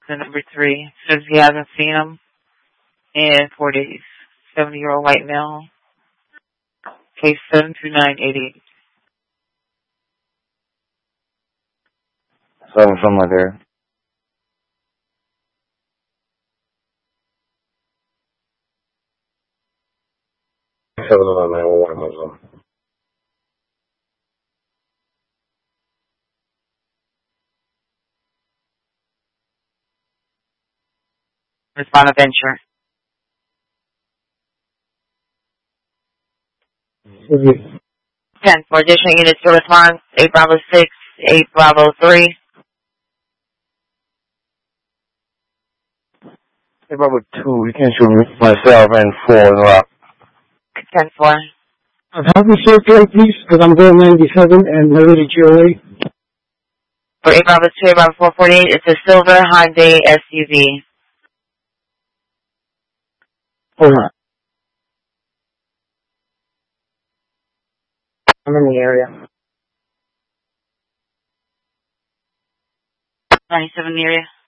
the number 3. Says he hasn't seen him in 4 days. 70-year-old white male. Case 72988. 7 from my there. Muslim. Respond Venture. 10 for additional units to respond. 8 Bravo 6, 8 Bravo 3. Hey, Bravo 2, you can't shoot me. Myself and 4 in a rock. 10 4. Have me circulate, please, because I'm going 97 and already GOA. For 8 Bravo 2, 8 Bravo 448, it's a silver Hyundai SUV. Alright. I'm in the area. 97 in the area.